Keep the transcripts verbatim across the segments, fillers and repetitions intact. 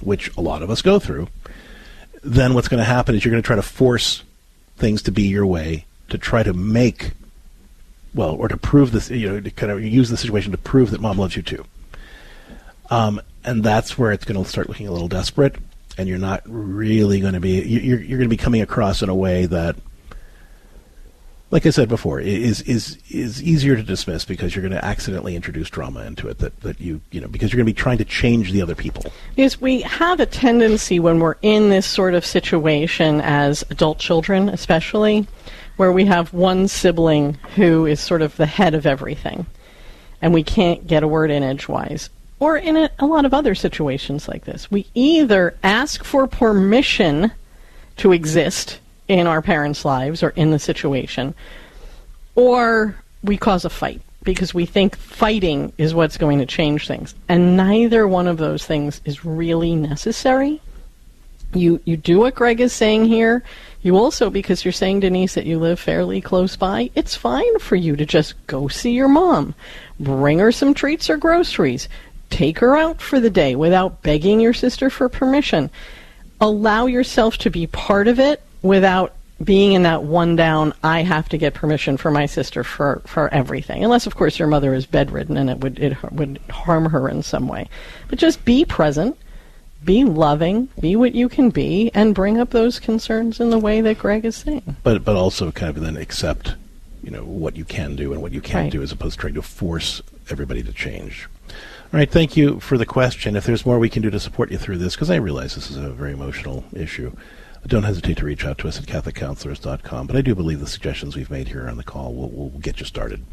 which a lot of us go through, then what's going to happen is you're going to try to force things to be your way to try to make, well, or to prove this, you know, to kind of use the situation to prove that mom loves you too. Um, and that's where it's going to start looking a little desperate, and you're not really going to be, you're, you're going to be coming across in a way that, like I said before, is is is easier to dismiss because you're going to accidentally introduce drama into it. That, that you you know because you're going to be trying to change the other people. Because we have a tendency when we're in this sort of situation as adult children, especially, where we have one sibling who is sort of the head of everything, and we can't get a word in edgewise. Or in a, a lot of other situations like this, we either ask for permission to exist in our parents' lives or in the situation, or we cause a fight because we think fighting is what's going to change things. And neither one of those things is really necessary. You you do what Greg is saying here. You also, because you're saying, Denise, that you live fairly close by, it's fine for you to just go see your mom, bring her some treats or groceries, take her out for the day without begging your sister for permission. Allow yourself to be part of it without being in that one down, I have to get permission for my sister for, for everything. Unless, of course, your mother is bedridden and it would it would harm her in some way. But just be present, be loving, be what you can be, and bring up those concerns in the way that Greg is saying. But but also kind of then accept, you know, what you can do and what you can't right. do, as opposed to trying to force everybody to change. All right, thank you for the question. If there's more we can do to support you through this, because I realize this is a very emotional issue, don't hesitate to reach out to us at catholic counselors dot com. But I do believe the suggestions we've made here on the call will, will get you started.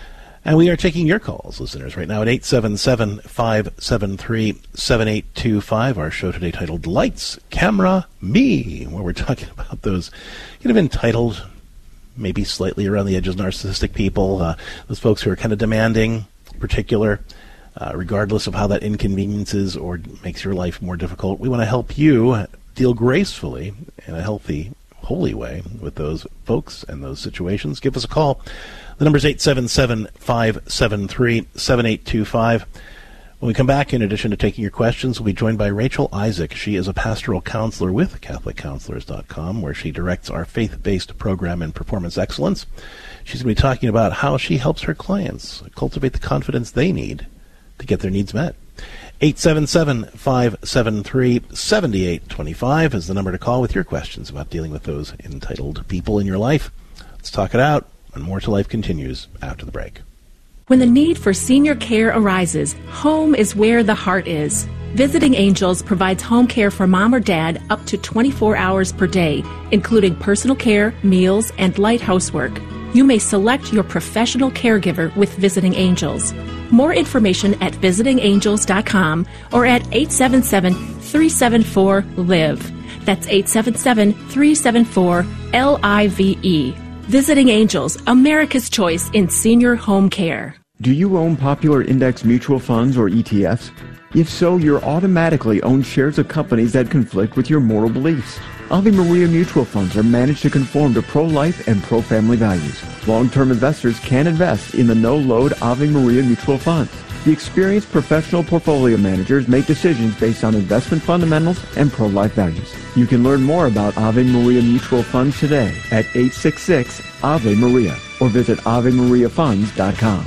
And we are taking your calls, listeners, right now at eight seven seven, five seven three, seven eight two five. Our show today titled Lights, Camera, Me, where we're talking about those kind of entitled, maybe slightly around the edges narcissistic people, uh, those folks who are kind of demanding, particular, uh, regardless of how that inconveniences or makes your life more difficult. We want to help you deal gracefully in a healthy, holy way with those folks and those situations. Give us a call. The number is eight seven seven, five seven three, seven eight two five. When we come back, in addition to taking your questions, we'll be joined by Rachel Isaac. She is a pastoral counselor with catholic counselors dot com, where she directs our faith-based program in performance excellence. She's going to be talking about how she helps her clients cultivate the confidence they need to get their needs met. eight seven seven, five seven three, seven eight two five is the number to call with your questions about dealing with those entitled people in your life. Let's talk it out, and More to Life continues after the break. When the need for senior care arises, home is where the heart is. Visiting Angels provides home care for mom or dad up to twenty-four hours per day, including personal care, meals, and light housework. You may select your professional caregiver with Visiting Angels. More information at visiting angels dot com or at eight seven seven, three seven four, L I V E. That's eight seven seven, three seven four, L I V E. Visiting Angels, America's choice in senior home care. Do you own popular index mutual funds or E T Fs? If so, you're automatically own shares of companies that conflict with your moral beliefs. Ave Maria mutual funds are managed to conform to pro-life and pro-family values. Long-term investors can invest in the no-load Ave Maria mutual funds. The experienced professional portfolio managers make decisions based on investment fundamentals and pro-life values. You can learn more about Ave Maria mutual funds today at eight six six, A V E Maria or visit ave maria funds dot com.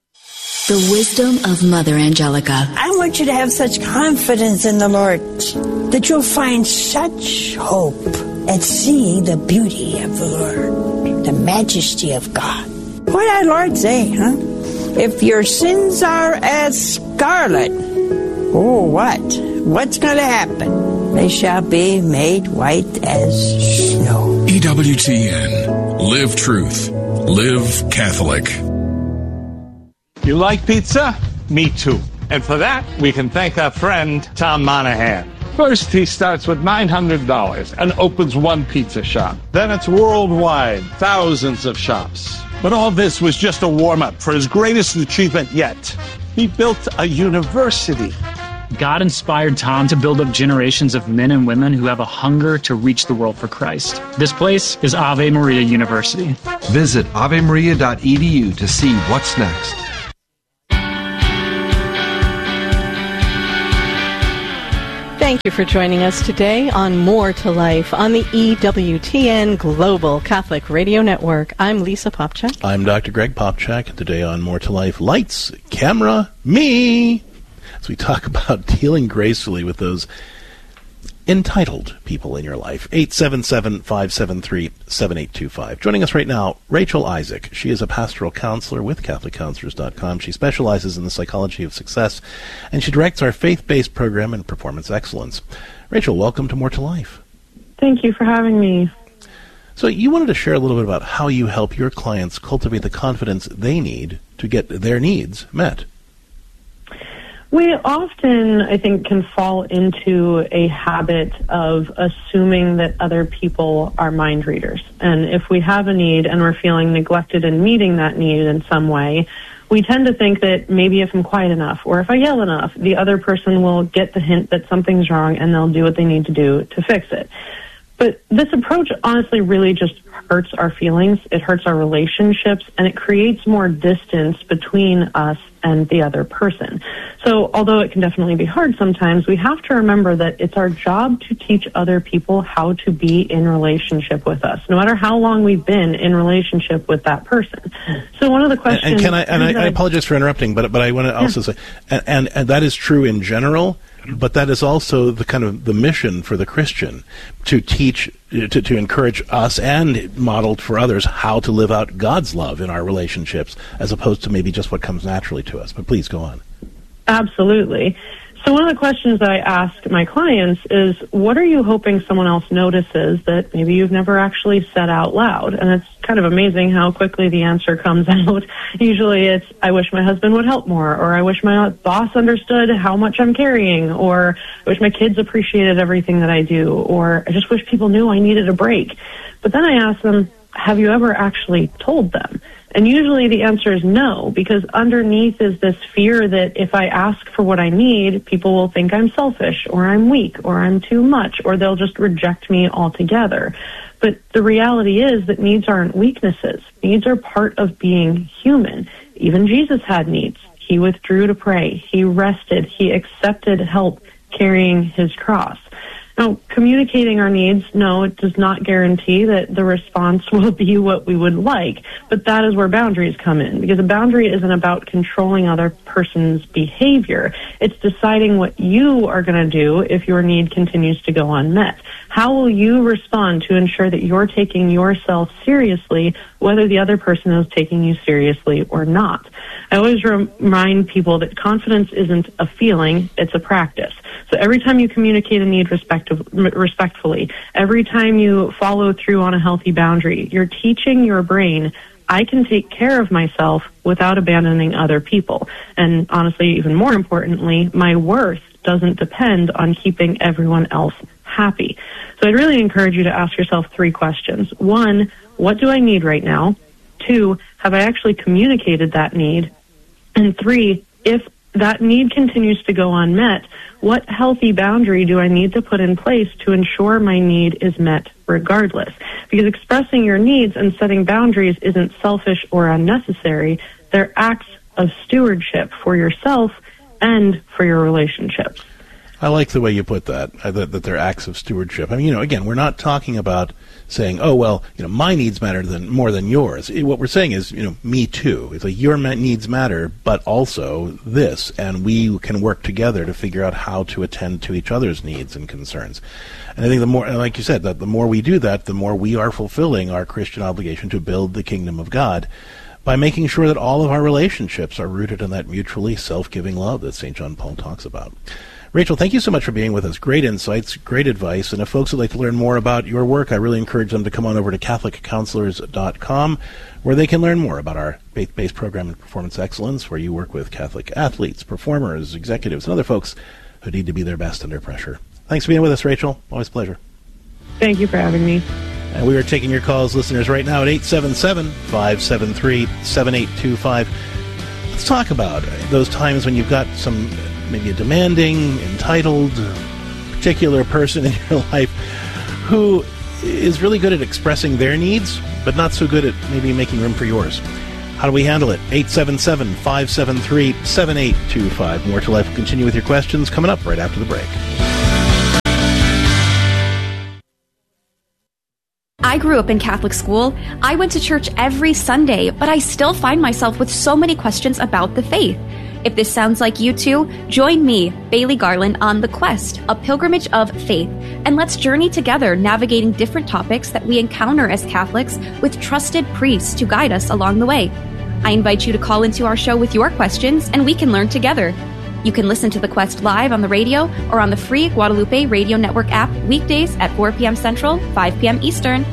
The wisdom of Mother Angelica. I want you to have such confidence in the Lord that you'll find such hope at seeing the beauty of the Lord, the majesty of God. What did our Lord say, huh? If your sins are as scarlet, oh, what? What's going to happen? They shall be made white as snow. E W T N. Live truth. Live Catholic. You like pizza? Me too. And for that, we can thank our friend Tom Monahan. First, he starts with nine hundred dollars and opens one pizza shop. Then it's worldwide, thousands of shops. But all this was just a warm-up for his greatest achievement yet. He built a university. God inspired Tom to build up generations of men and women who have a hunger to reach the world for Christ. This place is Ave Maria University. Visit ave maria dot e d u to see what's next. Thank you for joining us today on More to Life on the E W T N Global Catholic Radio Network. I'm Lisa Popchak. I'm Doctor Greg Popchak, and today on More to Life, lights, camera, me, as we talk about dealing gracefully with those entitled people in your life. eight seven seven, five seven three, seven eight two five. Joining us right now, Rachel Isaac. She is a pastoral counselor with Catholic Counselors dot com. She specializes in the psychology of success, and she directs our faith-based program in performance excellence. Rachel, welcome to More to Life. Thank you for having me. So you wanted to share a little bit about how you help your clients cultivate the confidence they need to get their needs met. We often, I think, can fall into a habit of assuming that other people are mind readers. And if we have a need and we're feeling neglected in meeting that need in some way, we tend to think that maybe if I'm quiet enough or if I yell enough, the other person will get the hint that something's wrong and they'll do what they need to do to fix it. But this approach honestly really just hurts our feelings, it hurts our relationships, and it creates more distance between us and the other person. So although it can definitely be hard sometimes, we have to remember that it's our job to teach other people how to be in relationship with us, no matter how long we've been in relationship with that person. So one of the questions... And, and can I, and I, I apologize for interrupting, but, but I want to also yeah. say, and, and, and that is true in general, but that is also the kind of the mission for the Christian, to teach, to, to encourage us and model for others how to live out God's love in our relationships, as opposed to maybe just what comes naturally to us. But please go on. Absolutely. So one of the questions that I ask my clients is, what are you hoping someone else notices that maybe you've never actually said out loud? And it's kind of amazing how quickly the answer comes out. Usually it's, I wish my husband would help more, or I wish my boss understood how much I'm carrying, or I wish my kids appreciated everything that I do, or I just wish people knew I needed a break. But then I ask them, have you ever actually told them? And usually the answer is no, because underneath is this fear that if I ask for what I need, people will think I'm selfish, or I'm weak, or I'm too much, or they'll just reject me altogether. But the reality is that needs aren't weaknesses. Needs are part of being human. Even Jesus had needs. He withdrew to pray. He rested. He accepted help carrying his cross. Now, communicating our needs, no, it does not guarantee that the response will be what we would like, but that is where boundaries come in, because a boundary isn't about controlling other person's behavior. It's deciding what you are going to do if your need continues to go unmet. How will you respond to ensure that you're taking yourself seriously, whether the other person is taking you seriously or not? I always remind people that confidence isn't a feeling, it's a practice. So every time you communicate a need respect- respectfully, every time you follow through on a healthy boundary, you're teaching your brain, I can take care of myself without abandoning other people. And honestly, even more importantly, my worth doesn't depend on keeping everyone else happy. So I'd really encourage you to ask yourself three questions. One, what do I need right now? Two, have I actually communicated that need? And three, if that need continues to go unmet, what healthy boundary do I need to put in place to ensure my need is met regardless? Because expressing your needs and setting boundaries isn't selfish or unnecessary. They're acts of stewardship for yourself and for your relationships. I like the way you put that, uh, that, that they're acts of stewardship. I mean, you know, again, we're not talking about saying, oh, well, you know, my needs matter than more than yours. It, what we're saying is, you know, me too. It's like your needs matter, but also this, and we can work together to figure out how to attend to each other's needs and concerns. And I think the more, like you said, that the more we do that, the more we are fulfilling our Christian obligation to build the kingdom of God by making sure that all of our relationships are rooted in that mutually self-giving love that Saint John Paul talks about. Rachel, thank you so much for being with us. Great insights, great advice. And if folks would like to learn more about your work, I really encourage them to come on over to Catholic Counselors dot com, where they can learn more about our faith-based program in performance excellence, where you work with Catholic athletes, performers, executives, and other folks who need to be their best under pressure. Thanks for being with us, Rachel. Always a pleasure. Thank you for having me. And we are taking your calls, listeners, right now at eight seven seven, five seven three, seven eight two five. Let's talk about those times when you've got some, maybe a demanding, entitled, particular person in your life who is really good at expressing their needs, but not so good at maybe making room for yours. How do we handle it? eight seven seven, five seven three, seven eight two five. More to Life will continue with your questions coming up right after the break. I grew up in Catholic school. I went to church every Sunday, but I still find myself with so many questions about the faith. If this sounds like you too, join me, Bailey Garland, on The Quest, a pilgrimage of faith, and let's journey together navigating different topics that we encounter as Catholics with trusted priests to guide us along the way. I invite you to call into our show with your questions, and we can learn together. You can listen to The Quest live on the radio or on the free Guadalupe Radio Network app weekdays at four p.m. Central, five p.m. Eastern.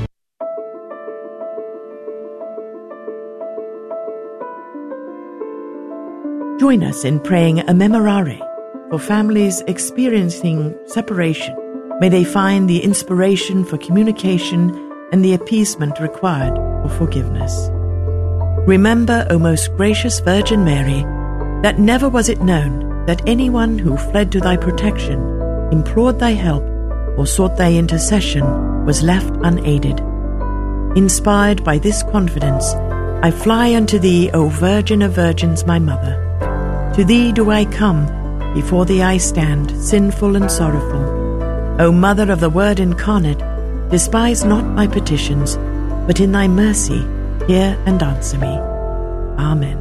Join us in praying a memorare for families experiencing separation. May they find the inspiration for communication and the appeasement required for forgiveness. Remember, O most gracious Virgin Mary, that never was it known that anyone who fled to thy protection, implored thy help, or sought thy intercession was left unaided. Inspired by this confidence, I fly unto thee, O Virgin of Virgins, my Mother. To thee do I come, before thee I stand, sinful and sorrowful. O Mother of the Word incarnate, despise not my petitions, but in thy mercy hear and answer me. Amen.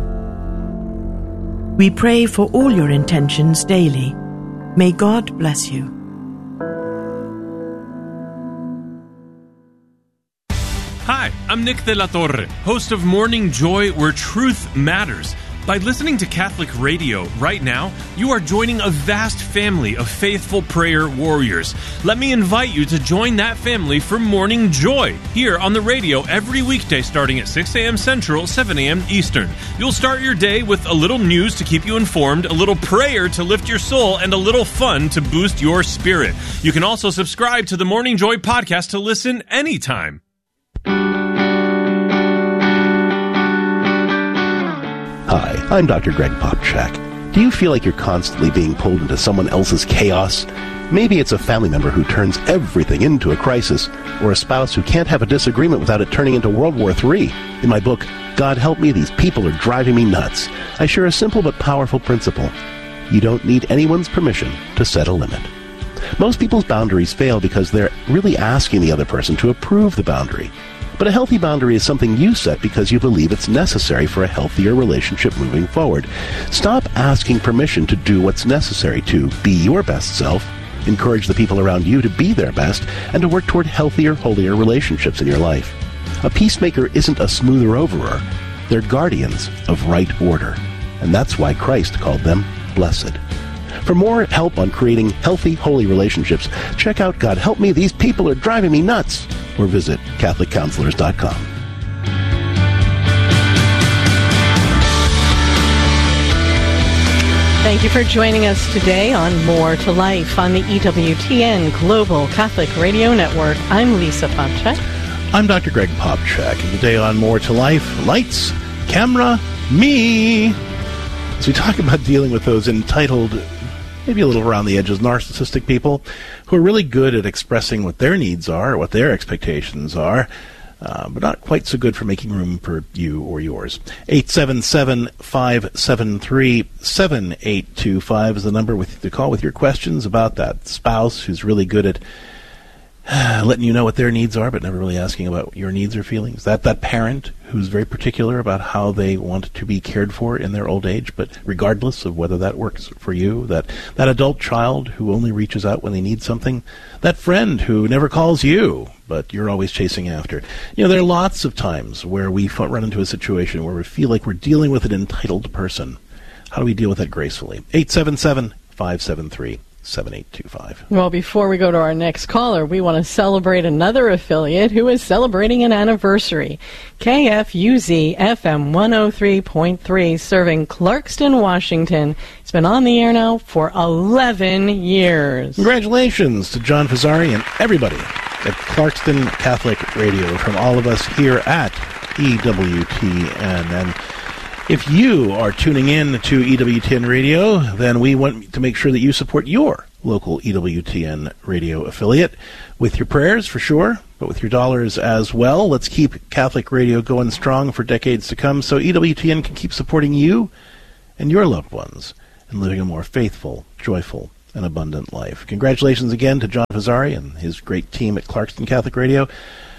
We pray for all your intentions daily. May God bless you. Hi, I'm Nick de la Torre, host of Morning Joy, where truth matters. By listening to Catholic radio right now, you are joining a vast family of faithful prayer warriors. Let me invite you to join that family for Morning Joy, here on the radio every weekday starting at six a.m. Central, seven a.m. Eastern. You'll start your day with a little news to keep you informed, a little prayer to lift your soul, and a little fun to boost your spirit. You can also subscribe to the Morning Joy podcast to listen anytime. Hi, I'm Doctor Greg Popchak. Do you feel like you're constantly being pulled into someone else's chaos? Maybe it's a family member who turns everything into a crisis, or a spouse who can't have a disagreement without it turning into World War Three. In my book, God Help Me, These People Are Driving Me Nuts, I share a simple but powerful principle. You don't need anyone's permission to set a limit. Most people's boundaries fail because they're really asking the other person to approve the boundary. But a healthy boundary is something you set because you believe it's necessary for a healthier relationship moving forward. Stop asking permission to do what's necessary to be your best self, encourage the people around you to be their best, and to work toward healthier, holier relationships in your life. A peacemaker isn't a smoother overer. They're guardians of right order. And that's why Christ called them blessed. For more help on creating healthy, holy relationships, check out God Help Me, These People Are Driving Me Nuts, or visit Catholic Counselors dot com. Thank you for joining us today on More to Life on the E W T N Global Catholic Radio Network. I'm Lisa Popchak. I'm Doctor Greg Popchak, and today on More to Life, lights, camera, me. As we talk about dealing with those entitled, maybe a little around the edges, narcissistic people who are really good at expressing what their needs are, what their expectations are, uh, but not quite so good for making room for you or yours. eight seven seven, five seven three, seven eight two five is the number with, to call with your questions about that spouse who's really good at uh, letting you know what their needs are, but never really asking about your needs or feelings. That that parent who's very particular about how they want to be cared for in their old age, but regardless of whether that works for you, that, that adult child who only reaches out when they need something, that friend who never calls you, but you're always chasing after. You know, there are lots of times where we run into a situation where we feel like we're dealing with an entitled person. How do we deal with that gracefully? eight seven seven, five seven three, seven eight two five. Well, before we go to our next caller, we want to celebrate another affiliate who is celebrating an anniversary. K F U Z F M one oh three point three, serving Clarkston, Washington. It's been on the air now for eleven years. Congratulations to John Fazzari and everybody at Clarkston Catholic Radio from all of us here at E W T N. And if you are tuning in to E W T N Radio, then we want to make sure that you support your local E W T N radio affiliate with your prayers, for sure, but with your dollars as well. Let's keep Catholic radio going strong for decades to come so E W T N can keep supporting you and your loved ones and living a more faithful, joyful, and abundant life. Congratulations again to John Fazzari and his great team at Clarkston Catholic Radio.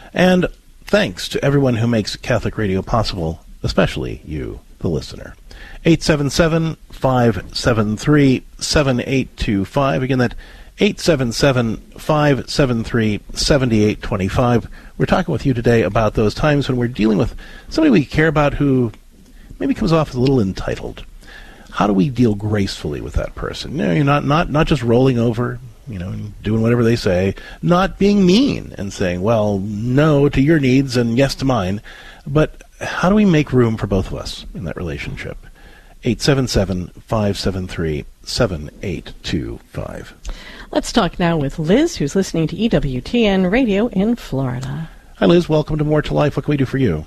And thanks to everyone who makes Catholic Radio possible, especially you, the listener. eight seven seven, five seven three, seven eight two five. Again, that eight seven seven, five seven three, seven eight two five. We're talking with you today about those times when we're dealing with somebody we care about who maybe comes off as a little entitled. How do we deal gracefully with that person? No, you're not, not, not just rolling over, you know, and doing whatever they say, not being mean and saying, well, no to your needs and yes to mine. But how do we make room for both of us in that relationship? eight seven seven, five seven three, seven eight two five. Let's talk now with Liz, who's listening to E W T N Radio in Florida. Hi, Liz. Welcome to More to Life. What can we do for you?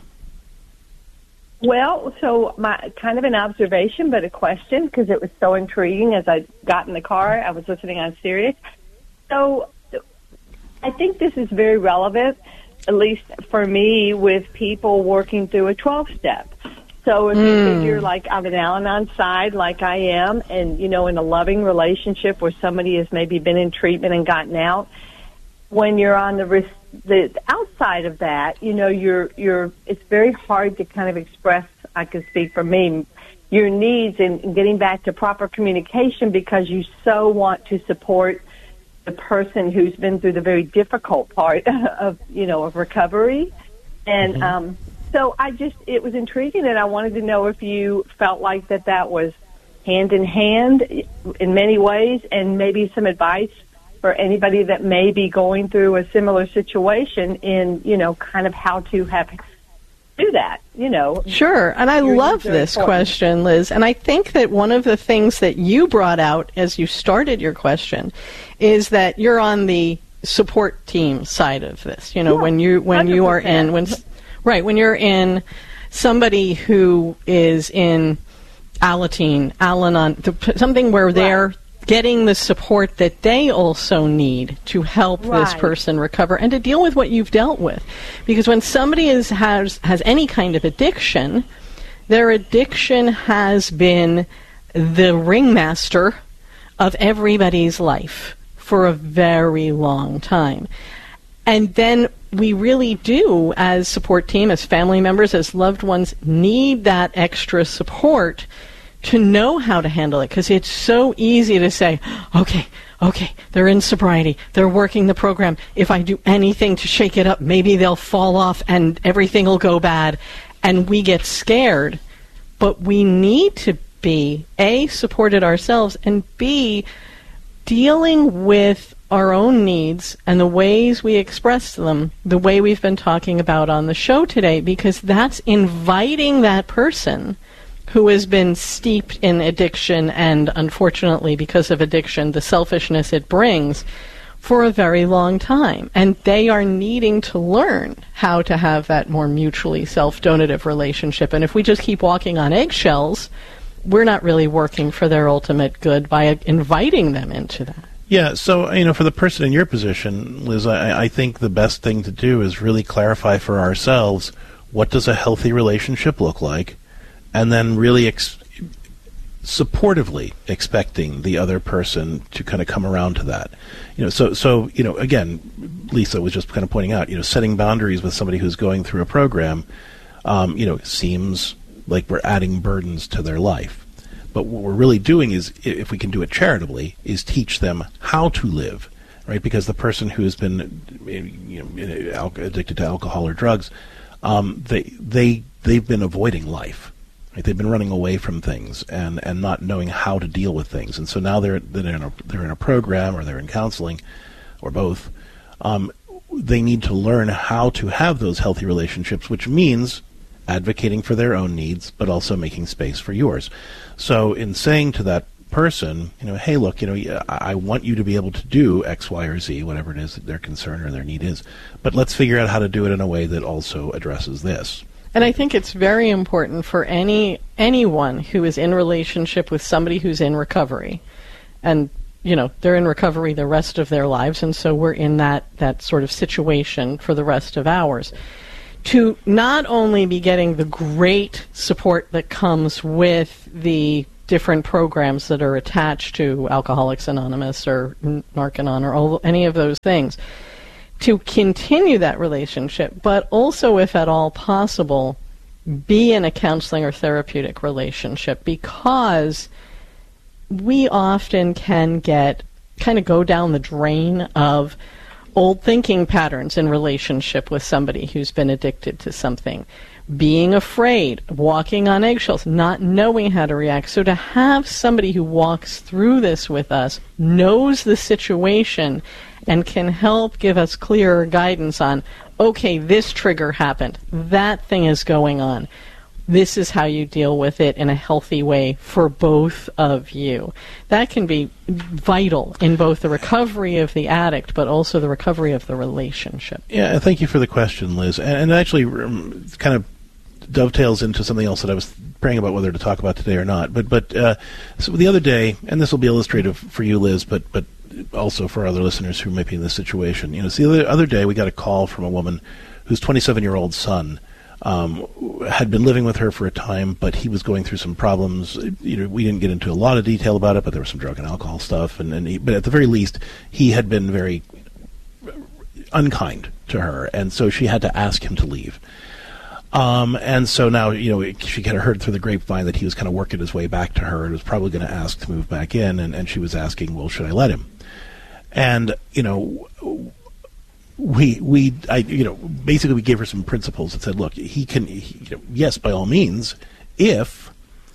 Well, so my kind of an observation, but a question, because it was so intriguing as I got in the car. I was listening on Sirius. So I think this is very relevant, at least for me, with people working through a twelve-step. So if mm. you, you're like on an Al-Anon side, like I am, and, you know, in a loving relationship where somebody has maybe been in treatment and gotten out, when you're on the res- the outside of that, you know, you're you're. It's very hard to kind of express. I can speak for me, your needs and, and getting back to proper communication because you so want to support the person who's been through the very difficult part of you know of recovery, and mm-hmm. um, so I just it was intriguing, and I wanted to know if you felt like that that was hand in hand in many ways, and maybe some advice for anybody that may be going through a similar situation in, you know, kind of how to have do that, you know. Sure, and I love this important. question, Liz, and I think that one of the things that you brought out as you started your question is that you're on the support team side of this, you know, yeah, when you when one hundred percent. You are in, when right, when you're in somebody who is in Alateen, Al-Anon, something where right. they're getting the support that they also need to help right. this person recover and to deal with what you've dealt with. Because when somebody is, has has any kind of addiction, their addiction has been the ringmaster of everybody's life for a very long time. And then we really do, as support team, as family members, as loved ones, need that extra support to know how to handle it, because it's so easy to say, okay, okay, they're in sobriety, they're working the program. If I do anything to shake it up, maybe they'll fall off and everything will go bad, and we get scared. But we need to be, A, supported ourselves, and B, dealing with our own needs and the ways we express them, the way we've been talking about on the show today, because that's inviting that person who has been steeped in addiction and, unfortunately, because of addiction, the selfishness it brings, for a very long time. And they are needing to learn how to have that more mutually self-donative relationship. And if we just keep walking on eggshells, we're not really working for their ultimate good by inviting them into that. Yeah, so, you know, for the person in your position, Liz, I, I think the best thing to do is really clarify for ourselves, what does a healthy relationship look like? And then really ex- supportively expecting the other person to kind of come around to that. You know, so, so, you know, again, Lisa was just kind of pointing out, you know, setting boundaries with somebody who's going through a program, um, you know, seems like we're adding burdens to their life. But what we're really doing is, if we can do it charitably, is teach them how to live, right? Because the person who's been, you know, addicted to alcohol or drugs, um, they, they, they've been avoiding life. Right? They've been running away from things and, and not knowing how to deal with things, and so now they're they're in a they're in a program or they're in counseling, or both. Um, they need to learn how to have those healthy relationships, which means advocating for their own needs, but also making space for yours. So, in saying to that person, you know, hey, look, you know, I want you to be able to do X, Y, or Z, whatever it is that their concern or their need is, but let's figure out how to do it in a way that also addresses this. And I think it's very important for any anyone who is in relationship with somebody who's in recovery. And, you know, they're in recovery the rest of their lives, and so we're in that, that sort of situation for the rest of ours. To not only be getting the great support that comes with the different programs that are attached to Alcoholics Anonymous or Narcanon or all, any of those things, to continue that relationship, but also, if at all possible, be in a counseling or therapeutic relationship, because we often can get kind of go down the drain of old thinking patterns in relationship with somebody who's been addicted to something, being afraid, walking on eggshells, not knowing how to react. So to have somebody who walks through this with us, knows the situation, and can help give us clearer guidance on, okay, this trigger happened, that thing is going on, this is how you deal with it in a healthy way for both of you. That can be vital in both the recovery of the addict, but also the recovery of the relationship. Yeah, thank you for the question, Liz. And, and actually um, kind of dovetails into something else that I was praying about whether to talk about today or not. But but uh, so the other day, and this will be illustrative for you, Liz, but but also for other listeners who may be in this situation. You know, so the other, other day we got a call from a woman whose twenty-seven-year-old son um, had been living with her for a time, but he was going through some problems. You know, we didn't get into a lot of detail about it, but there was some drug and alcohol stuff. And, and he, but at the very least, he had been very unkind to her, and so she had to ask him to leave. Um, and so now, you know, she kind of heard through the grapevine that he was kind of working his way back to her and was probably going to ask to move back in, and, and she was asking, well, should I let him? And, you know, we, we, I, you know, basically we gave her some principles that said, look, he can, he, you know, yes, by all means, if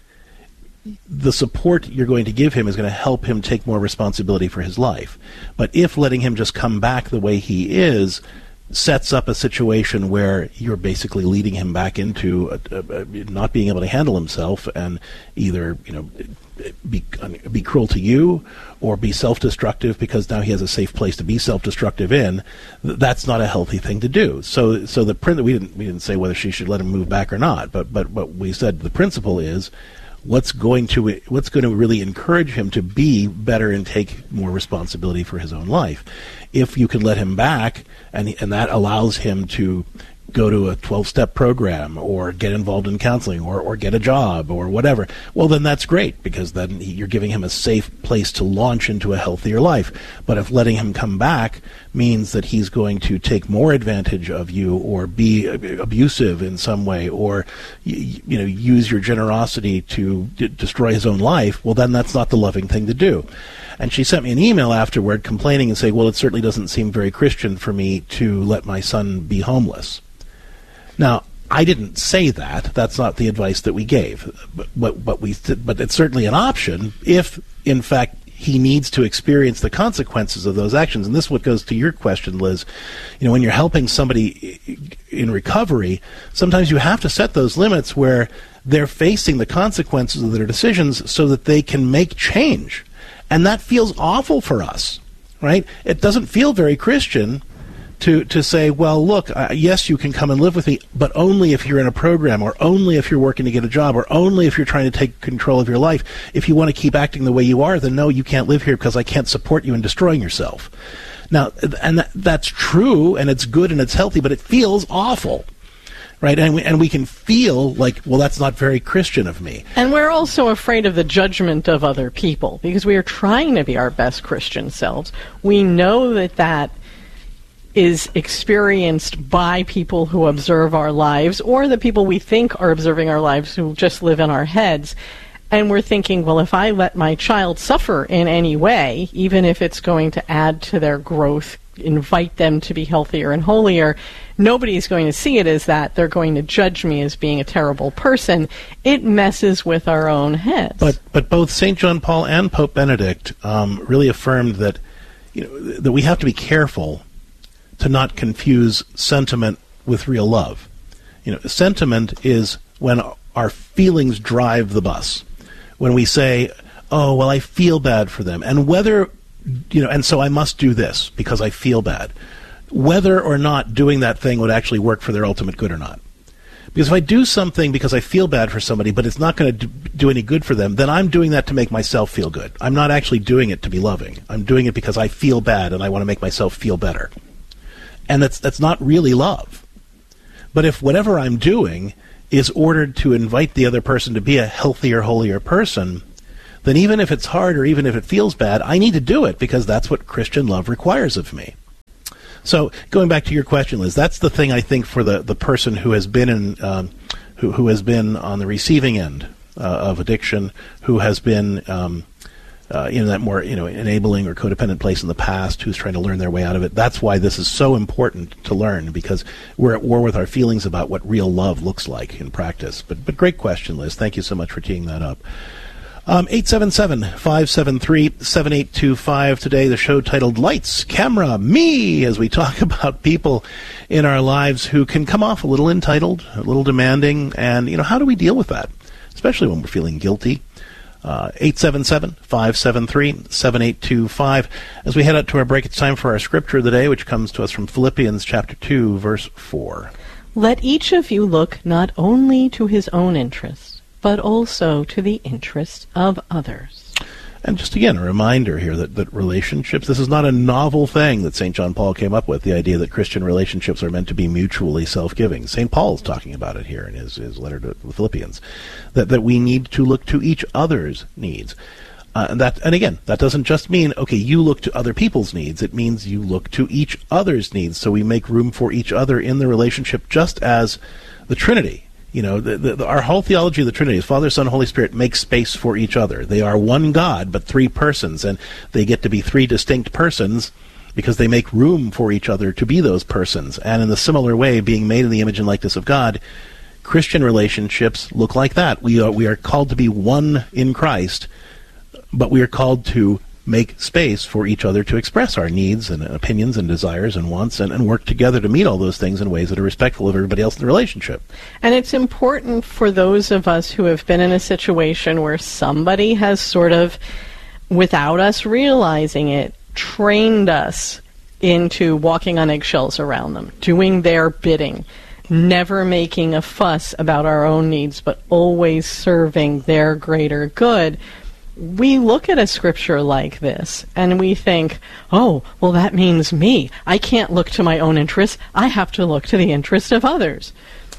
the support you're going to give him is going to help him take more responsibility for his life. But if letting him just come back the way he is sets up a situation where you're basically leading him back into a, a, a, not being able to handle himself, and either, you know, be be cruel to you or be self-destructive because now he has a safe place to be self-destructive in, that's not a healthy thing to do. So so the print we didn't we didn't say whether she should let him move back or not, but but what we said the principle is what's going to what's going to really encourage him to be better and take more responsibility for his own life. If you can let him back, and and that allows him to go to a twelve-step program or get involved in counseling or, or get a job or whatever, well, then that's great, because then he, you're giving him a safe place to launch into a healthier life. But if letting him come back means that he's going to take more advantage of you or be abusive in some way or you, you know use your generosity to d- destroy his own life, well, then that's not the loving thing to do. And she sent me an email afterward complaining and saying, well, it certainly doesn't seem very Christian for me to let my son be homeless. Now, I didn't say that. That's not the advice that we gave. But, but, but, we th- but it's certainly an option if, in fact, he needs to experience the consequences of those actions. And this is what goes to your question, Liz. You know, when you're helping somebody in recovery, sometimes you have to set those limits where they're facing the consequences of their decisions so that they can make change. And that feels awful for us, right? It doesn't feel very Christian to to say, well, look, uh, yes, you can come and live with me, but only if you're in a program, or only if you're working to get a job, or only if you're trying to take control of your life. If you want to keep acting the way you are, then no, you can't live here because I can't support you in destroying yourself. Now, and that, that's true, and it's good, and it's healthy, but it feels awful. Right, and we, and we can feel like, well, that's not very Christian of me. And we're also afraid of the judgment of other people because we are trying to be our best Christian selves. We know that that is experienced by people who observe our lives, or the people we think are observing our lives who just live in our heads. And we're thinking, well, if I let my child suffer in any way, even if it's going to add to their growth, invite them to be healthier and holier, nobody's going to see it as that. They're going to judge me as being a terrible person. It messes with our own heads. But but both Saint John Paul and Pope Benedict um, really affirmed that, you know, that we have to be careful to not confuse sentiment with real love. You know, sentiment is when our feelings drive the bus. When we say, oh, well, I feel bad for them, and whether, you know, and so I must do this because I feel bad, whether or not doing that thing would actually work for their ultimate good or not. Because if I do something because I feel bad for somebody, but it's not going to do any good for them, then I'm doing that to make myself feel good. I'm not actually doing it to be loving. I'm doing it because I feel bad and I want to make myself feel better. And that's that's not really love. But if whatever I'm doing is ordered to invite the other person to be a healthier, holier person, then even if it's hard or even if it feels bad, I need to do it because that's what Christian love requires of me. So going back to your question, Liz, that's the thing I think for the, the person who has been in um, who who has been on the receiving end uh, of addiction, who has been um, uh, in that more you know enabling or codependent place in the past, who's trying to learn their way out of it. That's why this is so important to learn, because we're at war with our feelings about what real love looks like in practice. But but great question, Liz. Thank you so much for teeing that up. Um, eight seven seven, five seven three, seven eight two five. Today, the show titled Lights, Camera, Me, as we talk about people in our lives who can come off a little entitled, a little demanding, and, you know, how do we deal with that, especially when we're feeling guilty? Uh, eight seven seven, five seven three, seven eight two five. As we head out to our break, it's time for our scripture of the day, which comes to us from Philippians chapter two, verse four. Let each of you look not only to his own interests, but also to the interest of others. And just again, a reminder here that, that relationships, this is not a novel thing that Saint John Paul came up with, the idea that Christian relationships are meant to be mutually self-giving. Saint Paul's talking about it here in his, his letter to the Philippians, that, that we need to look to each other's needs. Uh, and that, and again, that doesn't just mean, okay, you look to other people's needs. It means you look to each other's needs, so we make room for each other in the relationship, just as the Trinity. You know, the, the, our whole theology of the Trinity is Father, Son, Holy Spirit make space for each other. They are one God, but three persons, and they get to be three distinct persons because they make room for each other to be those persons. And in the similar way, being made in the image and likeness of God, Christian relationships look like that. We are, we are called to be one in Christ, but we are called to make space for each other to express our needs and opinions and desires and wants, and, and work together to meet all those things in ways that are respectful of everybody else in the relationship. And it's important for those of us who have been in a situation where somebody has sort of, without us realizing it, trained us into walking on eggshells around them, doing their bidding, never making a fuss about our own needs, but always serving their greater good. We look at a scripture like this and we think, oh, well, that means me. I can't look to my own interests. I have to look to the interest of others.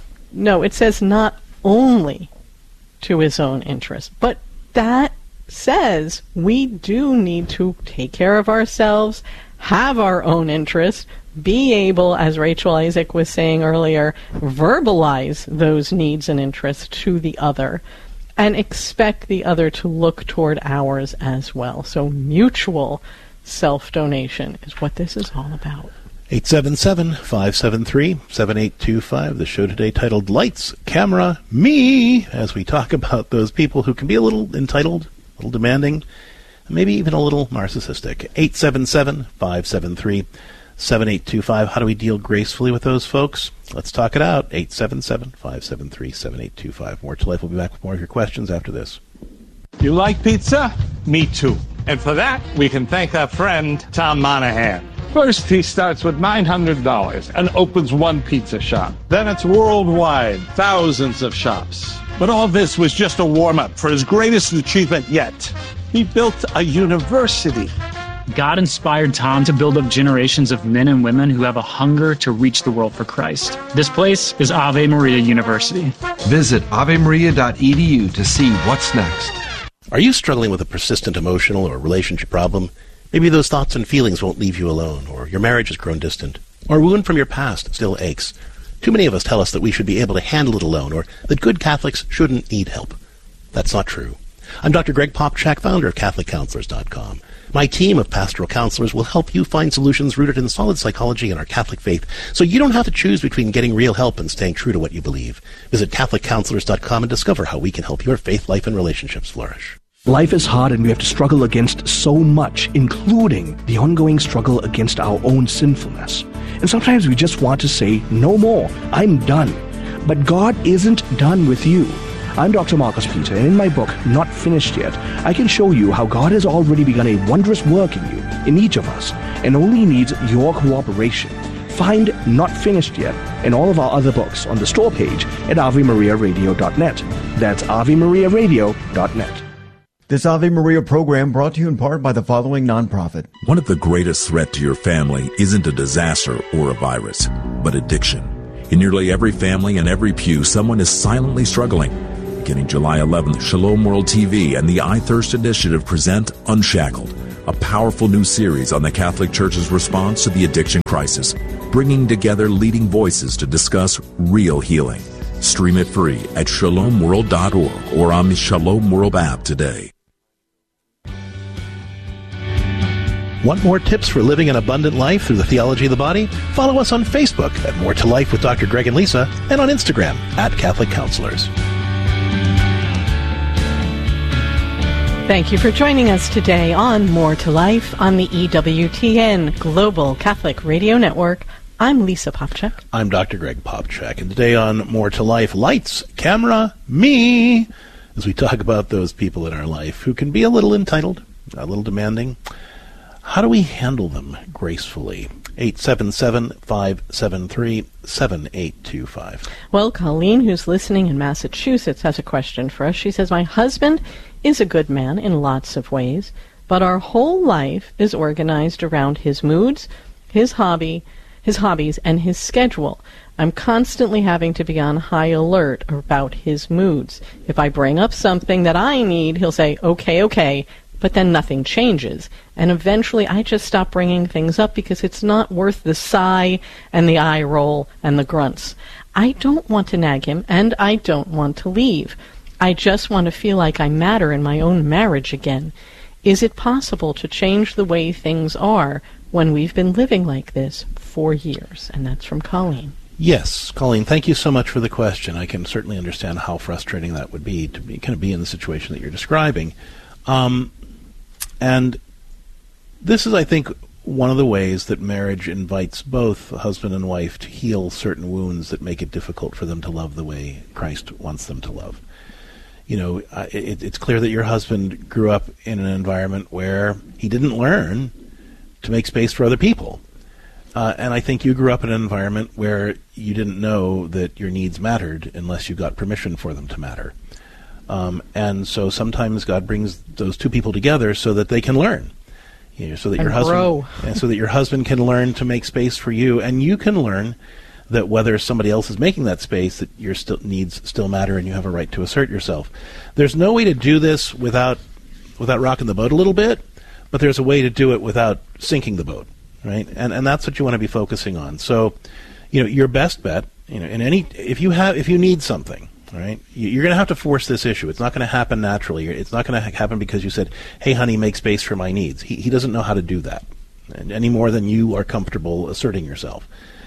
No, it says not only to his own interest, but that says we do need to take care of ourselves, have our own interests, be able, as Rachel Isaac was saying earlier, verbalize those needs and interests to the other, and expect the other to look toward ours as well. So mutual self-donation is what this is all about. eight seven seven, five seven three, seven eight two five. The show today titled Lights, Camera, Me, as we talk about those people who can be a little entitled, a little demanding, and maybe even a little narcissistic. eight seven seven, five seven three, seven eight two five. How do we deal gracefully with those folks? Let's talk it out. eight seven seven, five seven three, seven eight two five. More to Life. We'll be back with more of your questions after this. You like pizza? Me too. And for that, we can thank our friend Tom Monahan. First, he starts with nine hundred dollars and opens one pizza shop. Then it's worldwide, thousands of shops. But all this was just a warm-up for his greatest achievement yet. He built a university. God inspired Tom to build up generations of men and women who have a hunger to reach the world for Christ. This place is Ave Maria University. Visit ave maria dot e d u to see what's next. Are you struggling with a persistent emotional or relationship problem? Maybe those thoughts and feelings won't leave you alone, or your marriage has grown distant, or a wound from your past still aches. Too many of us tell us that we should be able to handle it alone, or that good Catholics shouldn't need help. That's not true. I'm Doctor Greg Popchak, founder of Catholic Counselors dot com. My team of pastoral counselors will help you find solutions rooted in solid psychology and our Catholic faith, so you don't have to choose between getting real help and staying true to what you believe. Visit Catholic Counselors dot com and discover how we can help your faith, life, and relationships flourish. Life is hard and we have to struggle against so much, including the ongoing struggle against our own sinfulness. And sometimes we just want to say, no more, I'm done. But God isn't done with you. I'm Doctor Marcus Peter, and in my book, Not Finished Yet, I can show you how God has already begun a wondrous work in you, in each of us, and only needs your cooperation. Find Not Finished Yet and all of our other books on the store page at ave maria radio dot net. That's ave maria radio dot net. This Ave Maria program brought to you in part by the following nonprofit. One of the greatest threats to your family isn't a disaster or a virus, but addiction. In nearly every family and every pew, someone is silently struggling. Beginning July eleventh, Shalom World T V and the I Thirst Initiative present Unshackled, a powerful new series on the Catholic Church's response to the addiction crisis, bringing together leading voices to discuss real healing. Stream it free at shalom world dot org or on the Shalom World app today. Want more tips for living an abundant life through the theology of the body? Follow us on Facebook at More to Life with Doctor Greg and Lisa, and on Instagram at Catholic Counselors. Thank you for joining us today on More to Life on the E W T N Global Catholic Radio Network. I'm Lisa Popcak. I'm Doctor Greg Popcak, and today on More to Life, lights, camera, me, as we talk about those people in our life who can be a little entitled, a little demanding. How do we handle them gracefully? eight seven seven, five seven three, seven eight two five. Well, Colleen, who's listening in Massachusetts, has a question for us. She says, my husband is a good man in lots of ways, but our whole life is organized around his moods, his hobby, his hobbies, and his schedule. I'm constantly having to be on high alert about his moods. If I bring up something that I need, he'll say, okay, okay, but then nothing changes. And eventually I just stop bringing things up because it's not worth the sigh and the eye roll and the grunts. I don't want to nag him, and I don't want to leave. I just want to feel like I matter in my own marriage again. Is it possible to change the way things are when we've been living like this for years? And that's from Colleen. Yes, Colleen, thank you so much for the question. I can certainly understand how frustrating that would be to be kind of be in the situation that you're describing. Um, and this is, I think, one of the ways that marriage invites both husband and wife to heal certain wounds that make it difficult for them to love the way Christ wants them to love. You know, it, it's clear that your husband grew up in an environment where he didn't learn to make space for other people. Uh, and I think you grew up in an environment where you didn't know that your needs mattered unless you got permission for them to matter. Um, and so sometimes God brings those two people together so that they can learn. You know, so that and your husband, grow. and so that your husband can learn to make space for you, and you can learn that whether somebody else is making that space, that your still needs still matter, and you have a right to assert yourself. There's no way to do this without without rocking the boat a little bit, but there's a way to do it without sinking the boat, right? And and that's what you want to be focusing on. So, you know, your best bet, you know, in any if you have if you need something, right, you're going to have to force this issue. It's not going to happen naturally. It's not going to happen because you said, "Hey, honey, make space for my needs." He he doesn't know how to do that any more than you are comfortable asserting yourself.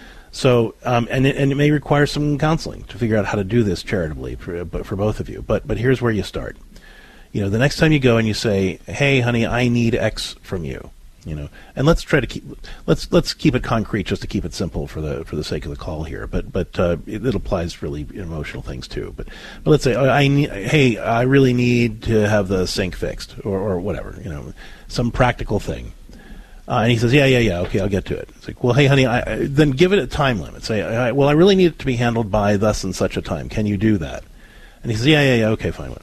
So, um, and it, and it may require some counseling to figure out how to do this charitably for, but for both of you. But but here's where you start. You know, the next time you go and you say, "Hey, honey, I need X from you," you know, and let's try to keep let's let's keep it concrete just to keep it simple for the for the sake of the call here. But but uh, it, it applies really emotional things too. But but let's say, oh, I need, hey, I really need to have the sink fixed, or or whatever, you know, some practical thing. Uh, and he says, yeah, yeah, yeah, okay, I'll get to it. It's like, well, hey, honey, I, I, then give it a time limit. Say, I, well, I really need it to be handled by thus and such a time. Can you do that? And he says, yeah, yeah, yeah, okay, fine.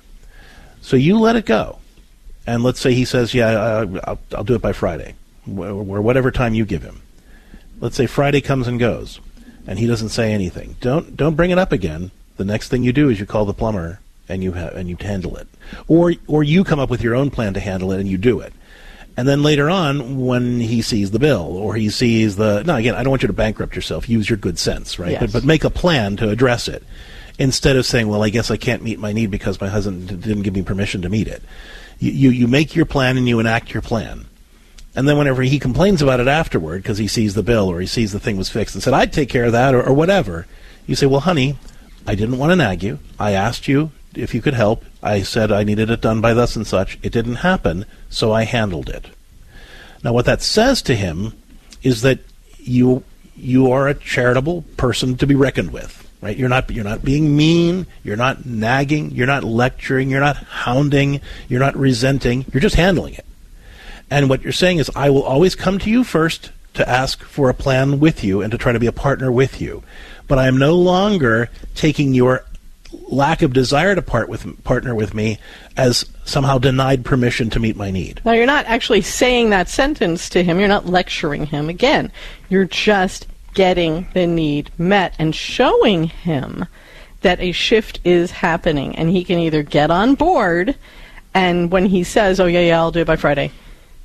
So you let it go. And let's say he says, yeah, I, I'll, I'll do it by Friday, or whatever time you give him. Let's say Friday comes and goes, and he doesn't say anything. Don't don't bring it up again. The next thing you do is you call the plumber, and you ha- and you handle it. Or or you come up with your own plan to handle it, and you do it. And then later on, when he sees the bill, or he sees the... No, again, I don't want you to bankrupt yourself. Use your good sense, right? Yes. But, but make a plan to address it, instead of saying, well, I guess I can't meet my need because my husband d- didn't give me permission to meet it. You, you, you make your plan and you enact your plan. And then whenever he complains about it afterward, because he sees the bill, or he sees the thing was fixed, and said, I'd take care of that, or, or whatever, you say, well, honey, I didn't want to nag you. I asked you if you could help. I said I needed it done by thus and such. It didn't happen, so I handled it. Now, what that says to him is that you you are a charitable person to be reckoned with, right? You're not you're not being mean. You're not nagging. You're not lecturing. You're not hounding. You're not resenting. You're just handling it. And what you're saying is, I will always come to you first to ask for a plan with you and to try to be a partner with you. But I am no longer taking your lack of desire to part with partner with me as somehow denied permission to meet my need. Now, you're not actually saying that sentence to him. You're not lecturing him. Again, you're just getting the need met and showing him that a shift is happening, and he can either get on board, and when he says, oh, yeah, yeah, I'll do it by Friday,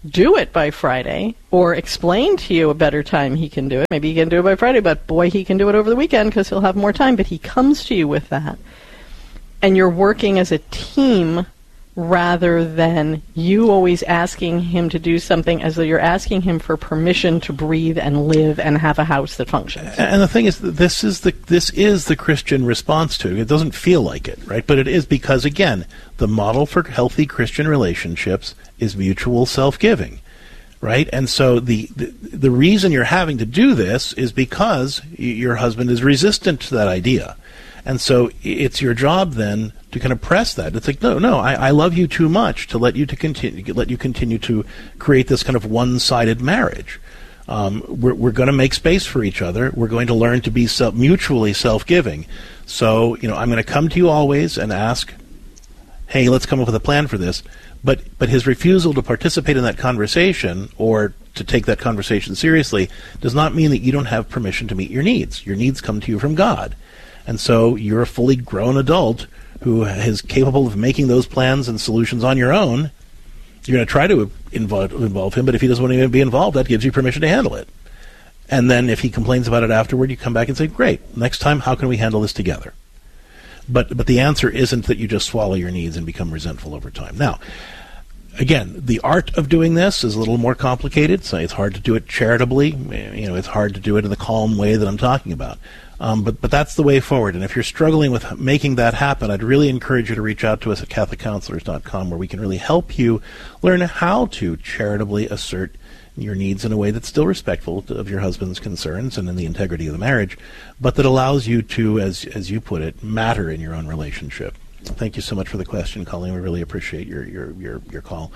do it by Friday or explain to you a better time he can do it. Maybe he can do it by Friday, but boy, he can do it over the weekend because he'll have more time. But he comes to you with that. And you're working as a team rather than you always asking him to do something as though you're asking him for permission to breathe and live and have a house that functions. And the thing is, this is the this is the Christian response to it. It doesn't feel like it, right? But it is because, again, the model for healthy Christian relationships is mutual self-giving, right? And so the, the the reason you're having to do this is because y- your husband is resistant to that idea. And so it's your job then to kind of press that. It's like, no, no, I, I love you too much to let you to continue let you continue to create this kind of one-sided marriage. Um, we're we're going to make space for each other. We're going to learn to be self, mutually self-giving. So, you know, I'm going to come to you always and ask, hey, let's come up with a plan for this. But but his refusal to participate in that conversation or to take that conversation seriously does not mean that you don't have permission to meet your needs. Your needs come to you from God. And so you're a fully grown adult who is capable of making those plans and solutions on your own. You're going to try to involve, involve him, but if he doesn't want to even be involved, that gives you permission to handle it. And then if he complains about it afterward, you come back and say, great, next time, how can we handle this together? But but the answer isn't that you just swallow your needs and become resentful over time. Now, again, the art of doing this is a little more complicated. So it's hard to do it charitably. You know, it's hard to do it in the calm way that I'm talking about. Um, but but that's the way forward. And if you're struggling with making that happen, I'd really encourage you to reach out to us at Catholic Counselors dot com, where we can really help you learn how to charitably assert your needs in a way that's still respectful of your husband's concerns and in the integrity of the marriage, but that allows you to, as as you put it, matter in your own relationship. Thank you so much for the question, Colleen. We really appreciate your your your, your call.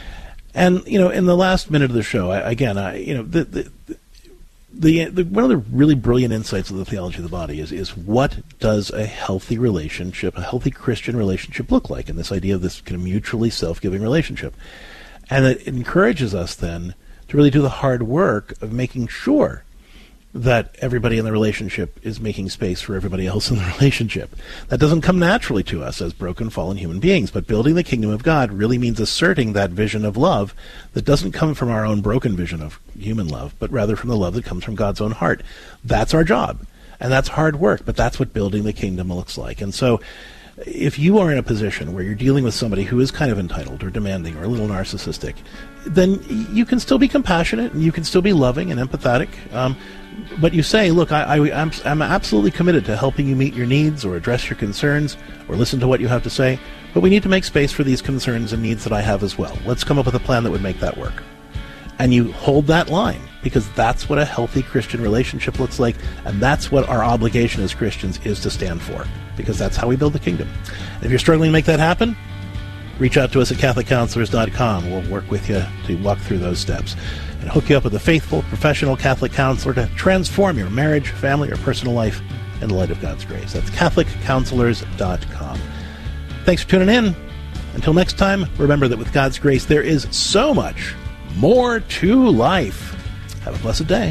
And you know, in the last minute of the show, I, again, I you know the. the The, the one of the really brilliant insights of the theology of the body is is what does a healthy relationship, a healthy Christian relationship look like, and this idea of this kind of mutually self-giving relationship. And it encourages us then to really do the hard work of making sure that everybody in the relationship is making space for everybody else in the relationship. That doesn't come naturally to us as broken, fallen human beings, but building the kingdom of God really means asserting that vision of love that doesn't come from our own broken vision of human love, but rather from the love that comes from God's own heart. That's our job, and that's hard work, but that's what building the kingdom looks like. And so if you are in a position where you're dealing with somebody who is kind of entitled or demanding or a little narcissistic, then you can still be compassionate and you can still be loving and empathetic. Um, but you say, look, I, I, I'm, I'm absolutely committed to helping you meet your needs or address your concerns or listen to what you have to say, but we need to make space for these concerns and needs that I have as well. Let's come up with a plan that would make that work. And you hold that line, because that's what a healthy Christian relationship looks like, and that's what our obligation as Christians is to stand for, because that's how we build the kingdom. And if you're struggling to make that happen, reach out to us at Catholic Counselors dot com. We'll work with you to walk through those steps and hook you up with a faithful, professional Catholic counselor to transform your marriage, family, or personal life in the light of God's grace. That's Catholic Counselors dot com. Thanks for tuning in. Until next time, remember that with God's grace, there is so much more to life. Have a blessed day.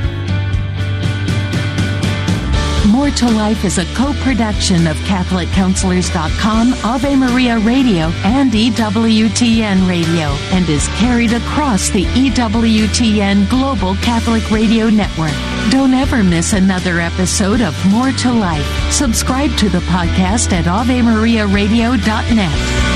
More to Life is a co-production of Catholic Counselors dot com, Ave Maria Radio, and E W T N Radio, and is carried across the E W T N Global Catholic Radio Network. Don't ever miss another episode of More to Life. Subscribe to the podcast at Ave Maria Radio dot net.